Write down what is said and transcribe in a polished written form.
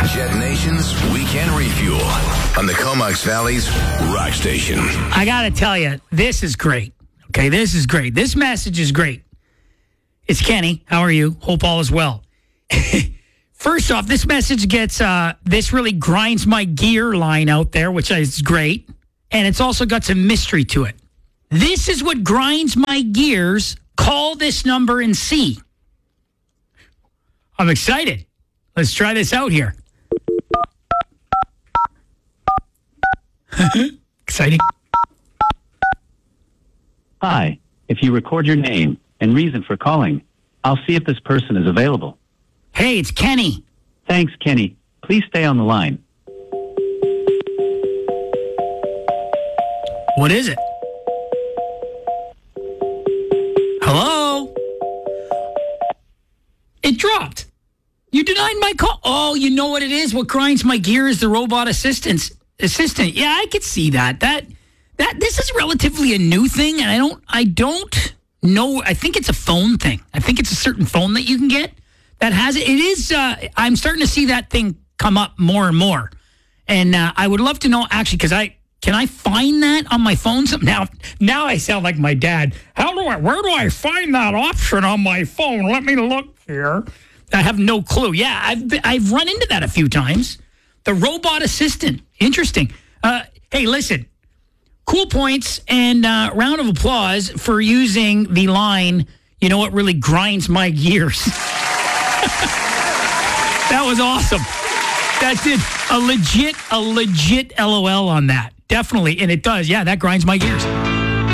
Jet Nation's Weekend Refuel on the Comox Valley's Rock Station. I got to tell you, this is great. Okay, this is great. This message is great. It's Kenny. How are you? Hope all is well. First off, this message gets this really grinds my gear line out there, which is great. And it's also got some mystery to it. This is what grinds my gears. Call this number and see. I'm excited. Let's try this out here. Exciting. Hi. If you record your name and reason for calling, I'll see if this person is available. Hey, it's Kenny. Thanks, Kenny. Please stay on the line. What is it? Hello? It dropped. You denied my call. Oh, you know what it is? What grinds my gear is the robot assistant. Yeah, I could see that. That this is relatively a new thing, and I don't know. I think it's a phone thing. I think it's a certain phone that you can get that has it. It is. I'm starting to see that thing come up more and more, and I would love to know actually because can I find that on my phone? Now I sound like my dad. Where do I find that option on my phone? Let me look here. I have no clue. Yeah, I've run into that a few times. The robot assistant. Interesting. Hey, listen. Cool points and round of applause for using the line, you know what really grinds my gears. That was awesome. That did a legit LOL on that. Definitely. And it does. Yeah, that grinds my gears.